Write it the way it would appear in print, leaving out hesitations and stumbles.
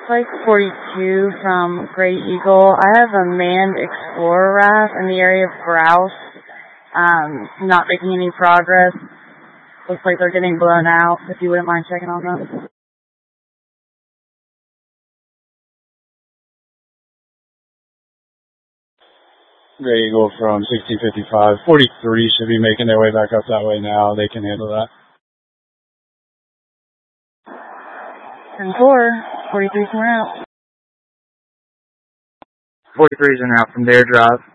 Flight 42 from Great Eagle. I have a manned Explorer raft in the area of Grouse. Not making any progress. Looks like they're getting blown out, if you wouldn't mind checking on them. Great Eagle from 1655. 43 should be making their way back up that way now. They can handle that. 10-4. 43's en route. 43's en route from their drive.